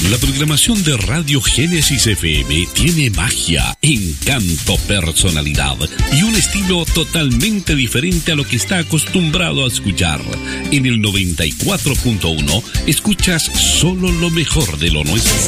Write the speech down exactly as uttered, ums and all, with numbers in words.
La programación de Radio Génesis F M tiene magia, encanto, personalidad y un estilo totalmente diferente a lo que está acostumbrado a escuchar. En el noventa y cuatro punto uno escuchas solo lo mejor de lo nuestro.